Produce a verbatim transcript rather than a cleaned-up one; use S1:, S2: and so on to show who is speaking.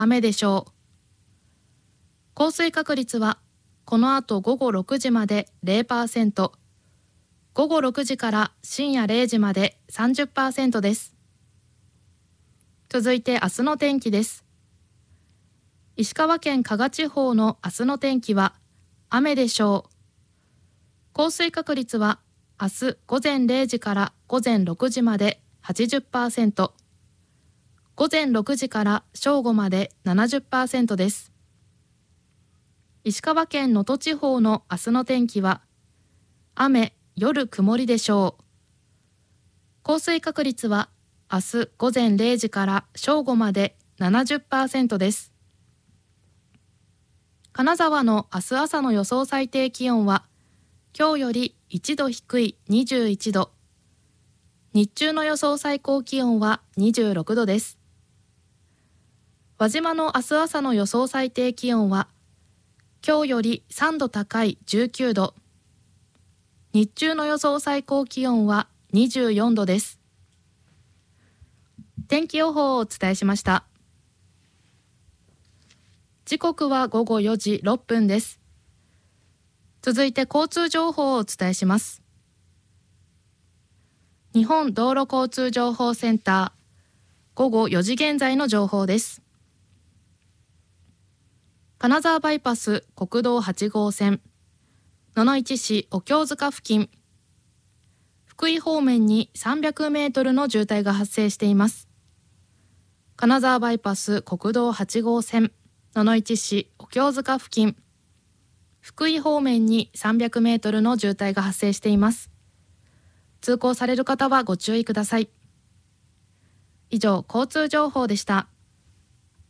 S1: 雨でしょう。降水確率はこの後午後ろくじまで ゼロパーセント、午後ろくじから深夜れいじまで さんじゅっパーセント です。続いて明日の天気です。石川県加賀地方の明日の天気は雨でしょう。降水確率は明日午前れいじから午前ろくじまで はちじゅっパーセント、午前ろくじから正午まで ななじゅっパーセント です。石川県能登地方の明日の天気は雨、夜曇りでしょう。降水確率は明日午前れいじから正午まで ななじゅっパーセント です。金沢の明日朝の予想最低気温は今日よりいちど低いにじゅういちど、日中の予想最高気温はにじゅうろくどです。輪島の明日朝の予想最低気温は今日よりさんど高いじゅうきゅうど、日中の予想最高気温はにじゅうよんどです。天気予報をお伝えしました。時刻は午後よじろっぷんです。続いて交通情報をお伝えします。日本道路交通情報センター、午後よじ現在の情報です。金沢バイパス国道はちごうせん、野々市市お経塚付近、福井方面にさんびゃくメートルの渋滞が発生しています。金沢バイパス国道はちごうせん、野々市市お経塚付近、福井方面にさんびゃくメートルの渋滞が発生しています。通行される方はご注意ください。以上、交通情報でした。